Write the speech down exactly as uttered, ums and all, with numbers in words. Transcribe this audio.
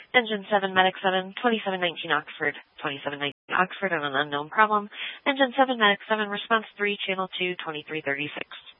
Engine seven, Medic seven, twenty-seven nineteen Oxford, twenty-seven nineteen Oxford on an unknown problem. Engine seven, Medic seven, response three, channel two, twenty-three thirty-six.